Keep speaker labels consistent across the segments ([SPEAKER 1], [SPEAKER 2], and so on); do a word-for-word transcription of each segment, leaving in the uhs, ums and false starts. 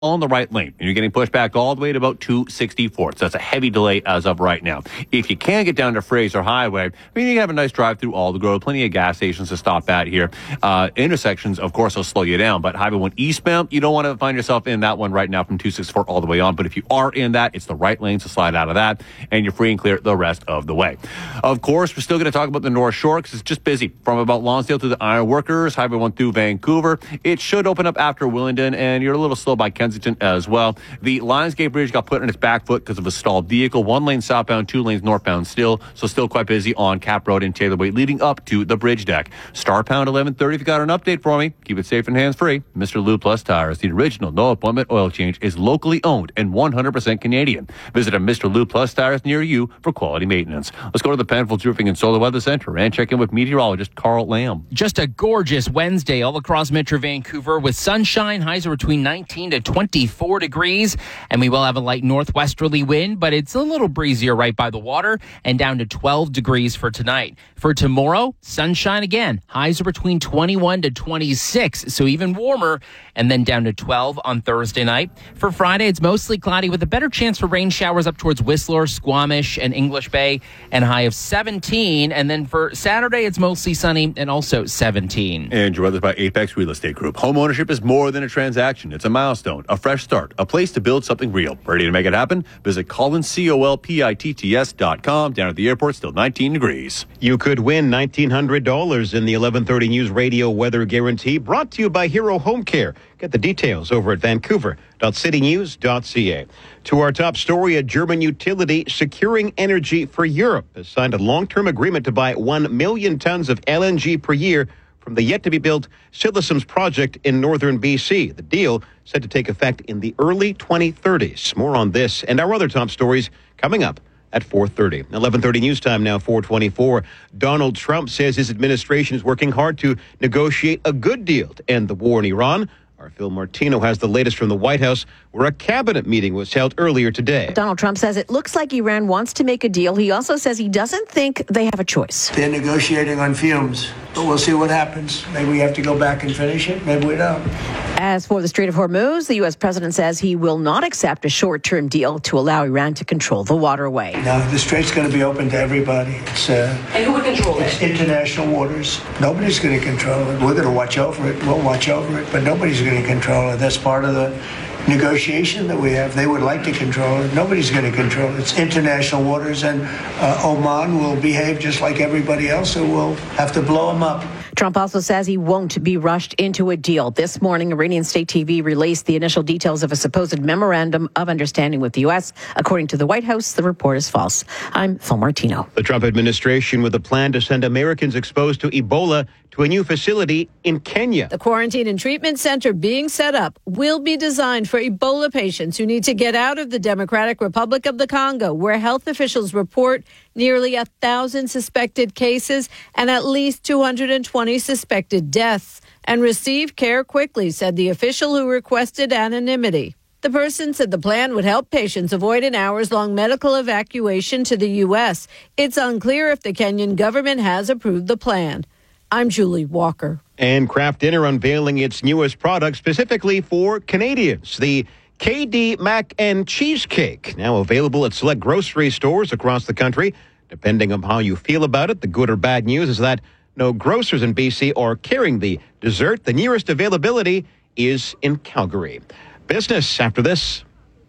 [SPEAKER 1] on the right lane, and you're getting pushed back all the way to about two sixty-fourth. So that's a heavy delay as of right now. If you can get down to Fraser Highway, I mean, you can have a nice drive through Aldergrove, plenty of gas stations to stop at here. Uh, intersections, of course, will slow you down, but Highway one eastbound, you don't want to find yourself in that one right now from two sixty-four all the way on. But if you are in that, it's the right lane to slide out of that, and you're free and clear the rest of the way. Of course, we're still going to talk about the North Shore because it's just busy from about Lonsdale to the Iron Workers, Highway one through Vancouver. It should open up after Willingdon, and you're a little slow by Kensington as well. The Lionsgate Bridge got put on its back foot because of a stalled vehicle. One lane southbound, two lanes northbound still, so still quite busy on Cap Road and Taylor Way leading up to the bridge deck. Star Pound eleven thirty if you got an update for me. Keep it safe and hands-free. Mister Lube Plus Tires, the original no-appointment oil change, is locally owned and one hundred percent Canadian. Visit a Mister Lube Plus Tires near you for quality maintenance. Let's go to the Penfolds Roofing and Solar Weather Center and check in with meteorologist Carl Lamb.
[SPEAKER 2] Just a gorgeous Wednesday all across Metro Vancouver with sunshine. Highs are between nineteen to twenty-four degrees, and we will have a light northwesterly wind, but it's a little breezier right by the water, and down to twelve degrees for tonight. For tomorrow, sunshine again. Highs are between twenty-one to twenty-six, so even warmer, and then down to twelve on Thursday night. For Friday, it's mostly cloudy with a better chance for rain showers up towards Whistler, Squamish, and English Bay, and high of seventeen. And then for Saturday, it's mostly sunny and also seventeen.
[SPEAKER 1] And your weather's by Apex Real Estate Group. Home ownership is more than a transaction. It's a milestone, a fresh start, a place to build something real. Ready to make it happen? Visit Collins, C O L P I T T S dot com. Down at the airport, still nineteen degrees.
[SPEAKER 3] You could win nineteen hundred dollars in the eleven thirty News Radio Weather Guarantee, brought to you by Hero Home Care. Get the details over at vancouver dot city news dot c a. To our top story, a German utility securing energy for Europe has signed a long-term agreement to buy one million tons of L N G per year from the yet-to-be-built Silesums project in northern B C. The deal set to take effect in the early twenty thirties. More on this and our other top stories coming up at four thirty. eleven thirty news time now, four twenty-four. Donald Trump says his administration is working hard to negotiate a good deal to end the war in Iran. Our Phil Martino has the latest from the White House, where a cabinet meeting was held earlier today.
[SPEAKER 4] Donald Trump says it looks like Iran wants to make a deal. He also says he doesn't think they have a choice.
[SPEAKER 5] They're negotiating on fumes, but we'll see what happens. Maybe we have to go back and finish it. Maybe we don't.
[SPEAKER 4] As for the Strait of Hormuz, the U S president says he will not accept a short-term deal to allow Iran to control the waterway.
[SPEAKER 5] No, the strait's going to be open to everybody. It's, uh,
[SPEAKER 4] and who would control it?
[SPEAKER 5] It's international waters. Nobody's going to control it. We're going to watch over it. We'll watch over it, but nobody's going to control it. That's part of the negotiation that we have. They would like to control it. Nobody's going to control it. It's international waters, and uh, Oman will behave just like everybody else, so we'll have to blow them up.
[SPEAKER 4] Trump also says he won't be rushed into a deal. This morning, Iranian state T V released the initial details of a supposed memorandum of understanding with the U S. According to the White House, the report is false. I'm Phil Martino.
[SPEAKER 3] The Trump administration with a plan to send Americans exposed to Ebola to a new facility in Kenya.
[SPEAKER 6] The quarantine and treatment center being set up will be designed for Ebola patients who need to get out of the Democratic Republic of the Congo, where health officials report nearly a thousand suspected cases and at least two hundred twenty suspected deaths, and receive care quickly, said the official who requested anonymity. The person said the plan would help patients avoid an hours-long medical evacuation to the U S. It's unclear if the Kenyan government has approved the plan. I'm Julie Walker.
[SPEAKER 3] And Kraft Dinner unveiling its newest product specifically for Canadians. The K D Mac and Cheesecake, now available at select grocery stores across the country. Depending on how you feel about it, the good or bad news is that no grocers in B C are carrying the dessert. The nearest availability is in Calgary. Business after this.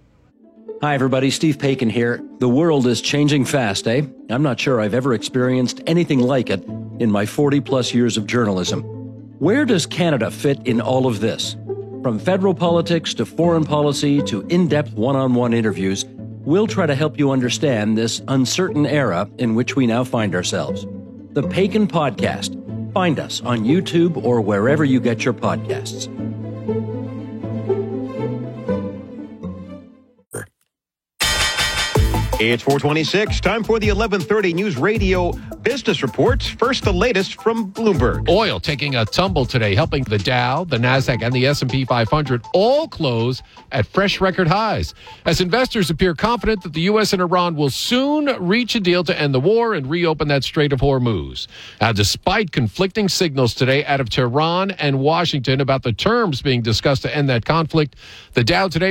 [SPEAKER 7] Hi, everybody. Steve Paikin here. The world is changing fast, eh? I'm not sure I've ever experienced anything like it in my forty-plus years of journalism. Where does Canada fit in all of this? From federal politics to foreign policy to in-depth one-on-one interviews, we'll try to help you understand this uncertain era in which we now find ourselves. The Paikin Podcast. Find us on YouTube or wherever you get your podcasts.
[SPEAKER 3] It's four twenty-six. Time for the eleven thirty News Radio Business Report. First, the latest from Bloomberg.
[SPEAKER 8] Oil taking a tumble today, helping the Dow, the Nasdaq, and the S and P five hundred all close at fresh record highs as investors appear confident that the U S and Iran will soon reach a deal to end the war and reopen that Strait of Hormuz. Now, despite conflicting signals today out of Tehran and Washington about the terms being discussed to end that conflict, the Dow today